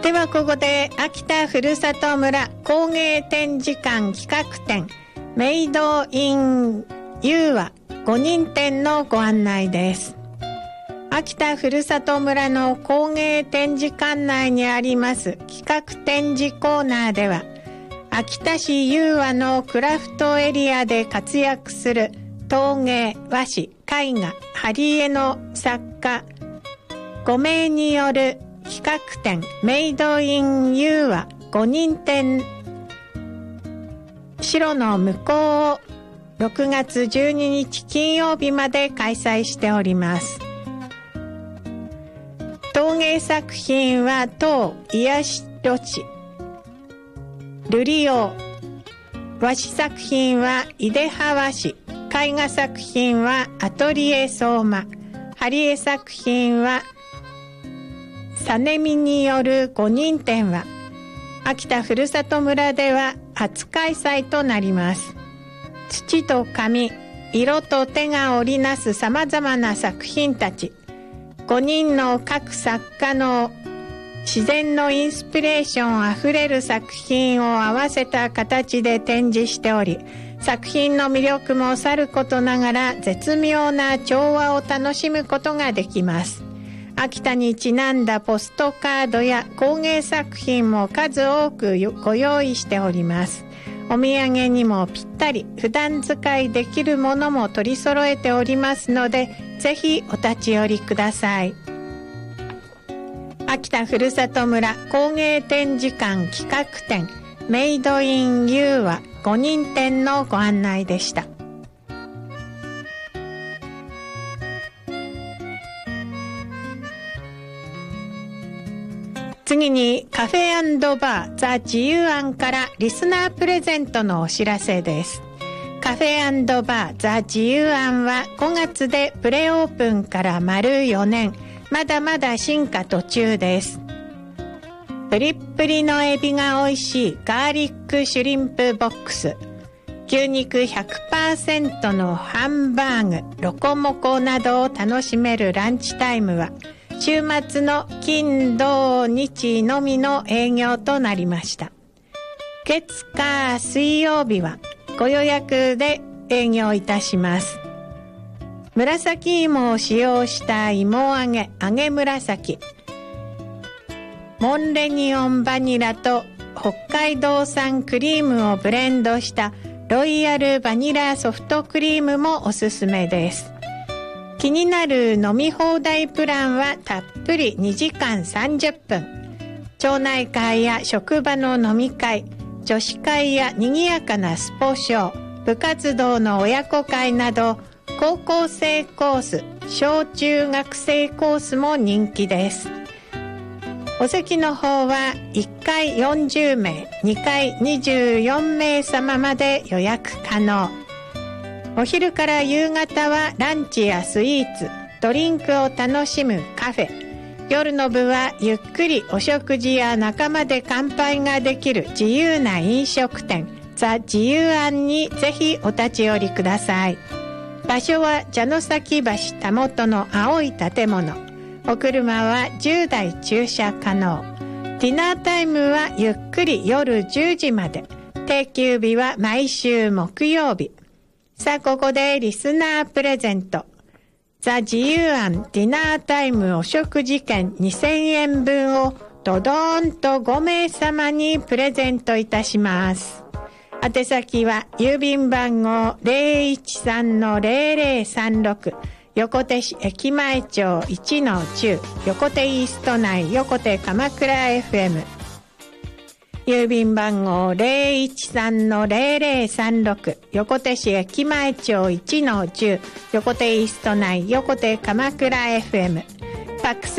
ではここで秋田ふるさと村工芸展示館企画展メイドインユーワ5人展のご案内です。秋田ふるさと村の工芸展示館内にあります企画展示コーナーでは、秋田市ユーワのクラフトエリアで活躍する陶芸、和紙、絵画、貼り絵の作家5名による企画展メイドインユーワ5人展白の向こうを6月12日金曜日まで開催しております。陶芸作品は陶癒し土地ルリオ、和紙作品は井出羽和紙、絵画作品はアトリエ相馬、貼り絵作品はサネミによる5人展は秋田ふるさと村では初開催となります。土と紙、色と手が織りなすさまざまな作品たち、5人の各作家の自然のインスピレーションあふれる作品を合わせた形で展示しており、作品の魅力もさることながら絶妙な調和を楽しむことができます。秋田にちなんだポストカードや工芸作品も数多くご用意しております。お土産にもぴったり、普段使いできるものも取り揃えておりますので、ぜひお立ち寄りください。秋田ふるさと村工芸展示館企画展メイドインユーワ5人展のご案内でした。次にカフェ&バーザ・自由庵からリスナープレゼントのお知らせです。カフェ&バーザ・自由庵は5月でプレオープンから丸4年、まだまだ進化途中です。プリップリのエビが美味しいガーリックシュリンプボックス、牛肉 100% のハンバーグ、ロコモコなどを楽しめるランチタイムは週末の金土日のみの営業となりました。月火水曜日はご予約で営業いたします。紫芋を使用した芋揚げ、揚げ紫、モンレニオンバニラと北海道産クリームをブレンドしたロイヤルバニラソフトクリームもおすすめです。気になる飲み放題プランはたっぷり2時間30分。町内会や職場の飲み会、女子会や賑やかなスポ少、部活動の親子会など、高校生コース、小中学生コースも人気です。お席の方は1回40名、2回24名様まで予約可能。お昼から夕方はランチやスイーツ、ドリンクを楽しむカフェ。夜の部はゆっくりお食事や仲間で乾杯ができる自由な飲食店、ザ・自由庵にぜひお立ち寄りください。場所は蛇ノ崎橋たもとの青い建物。お車は10台駐車可能。ディナータイムはゆっくり夜10時まで。定休日は毎週木曜日。さあここでリスナープレゼント。ザ・自由庵ディナータイムお食事券2000円分をドドーンと5名様にプレゼントいたします。宛先は郵便番号 013-0036 横手市駅前町 1-10 横手イースト内横手鎌倉 FM、郵便番号 013-0036 横手市駅前町 1-10 横手イースト内横手鎌倉 FM、ファックス